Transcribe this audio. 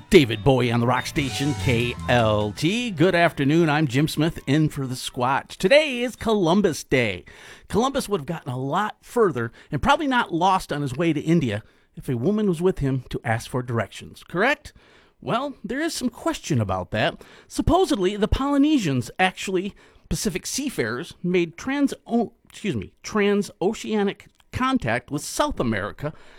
David Bowie on the rock station KLT. Good afternoon. I'm Jim Smith in for the Squatch. Today is Columbus Day. Columbus would have gotten a lot further and probably not lost on his way to India if a woman was with him to ask for directions, correct? Well, there is some question about that. Supposedly, the Polynesians, actually Pacific seafarers, made transoceanic contact with South America